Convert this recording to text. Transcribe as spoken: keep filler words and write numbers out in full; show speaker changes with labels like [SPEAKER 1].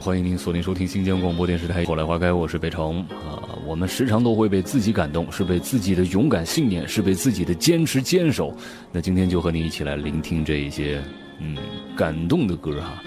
[SPEAKER 1] 欢迎您锁定收听新疆广播电视台《后来花开》，我是北城啊。我们时常都会被自己感动，是被自己的勇敢信念，是被自己的坚持坚守。那今天就和你一起来聆听这一些嗯感动的歌哈。